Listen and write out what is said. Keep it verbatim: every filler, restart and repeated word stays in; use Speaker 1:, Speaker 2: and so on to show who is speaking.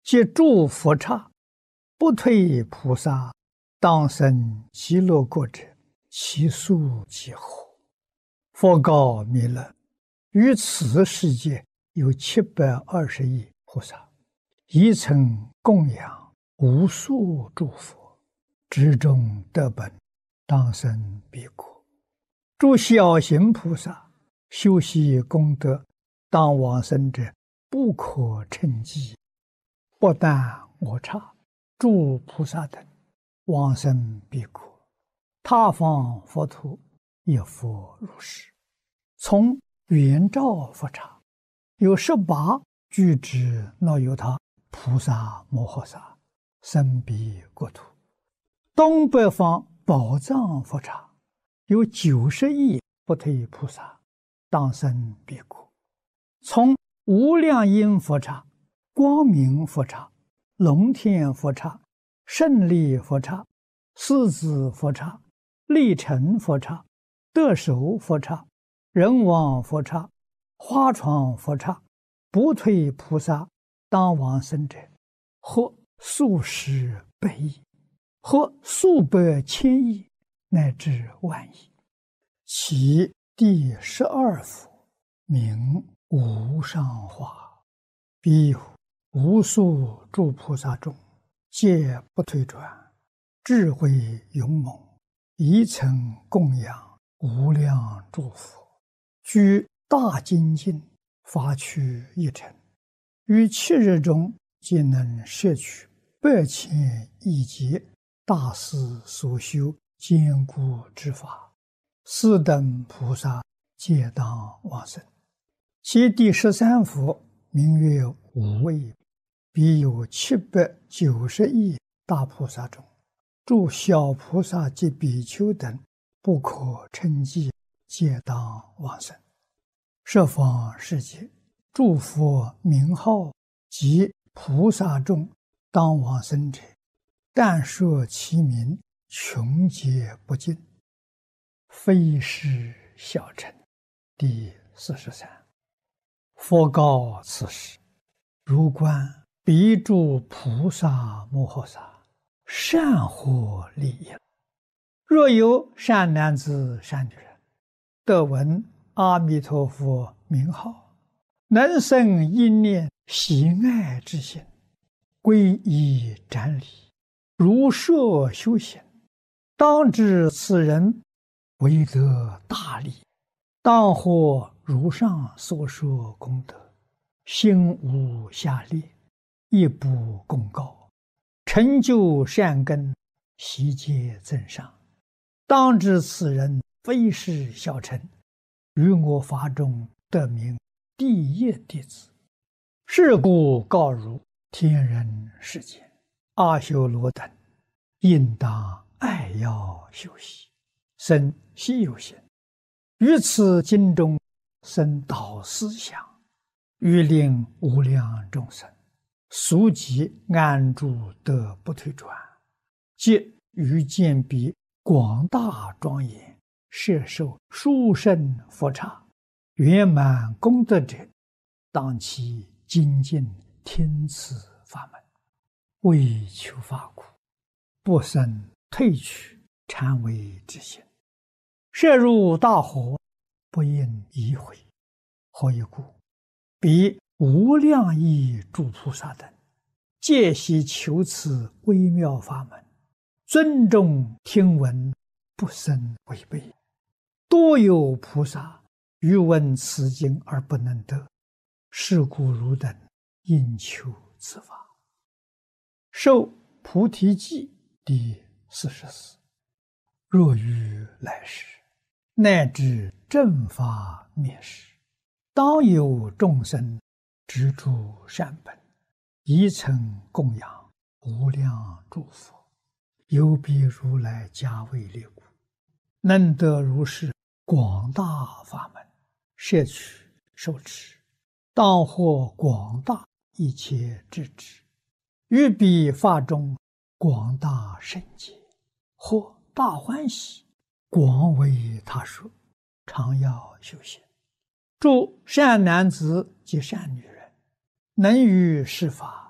Speaker 1: 即诸佛刹，不退菩萨，当生极乐国者，其数几何？佛告弥勒：于此世界有七百二十亿菩萨，一曾供养无数诸佛，之中得本，当生彼国。诸小行菩萨修习功德，当往生者，不可称计。不但我刹诸菩萨等往生彼国，他方佛土也复如是。从圆照佛刹有十八具之那由他菩萨摩诃萨生彼国土。东北方宝藏佛刹有九十亿不退菩萨当生彼国。从无量音佛刹、光明佛刹、龙天佛刹、胜利佛刹、狮子佛刹、力成佛刹、得手佛刹、人王佛刹、花床佛刹，不退菩萨当往生者，或数十百亿，或数百千亿，乃至万亿。其第十二佛名无上化，彼有无数诸菩萨中，皆不退转，智慧勇猛，一曾供养无量诸佛，居大精进，发趣一尘，于七日中皆能摄取百千亿劫大师所修坚固之法，斯等菩萨皆当往生。其第十三佛名曰无畏，彼有七百九十亿大菩萨中，诸小菩萨及比丘等不可称计，皆当往生。十方世界诸佛名号及菩萨众当往生者，但说其名，穷劫不尽，非是小乘。第四十三。佛告此时：如观彼诸菩萨摩诃萨，善获利益。若有善男子善女人，得闻阿弥陀佛名号，能生一念喜爱之心，皈依瞻礼，如设修行，当知此人为得大利，当获如上所说功德，心无下劣，亦不公告，成就善根，悉皆增上。当知此人非是小乘，于我法中得名第一弟子。是故告汝天人世间阿修罗等，应当爱要修习，生希有行，于此经中生导思想，欲令无量众生速即安住得不退转，即于见彼广大庄严，摄受殊胜佛刹，圆满功德者，当其精进听此法门，为求法苦，不生退去禅为之心，摄入大火，不应移回。何以故？彼无量亿诸菩萨等，皆悉求此微妙法门，尊重听闻，不生违背。多有菩萨欲闻此经而不能得，是故汝等应求此法。受菩提记第四十四。若于来世，乃至正法灭世，当有众生知诸善本，一曾供养无量诸佛，有彼如来加为列故，能得如是广大法门，摄取受持，当获广大一切智智，于彼法中广大圣解，或大欢喜，广为他说，常要修行。诸善男子及善女人，能于是法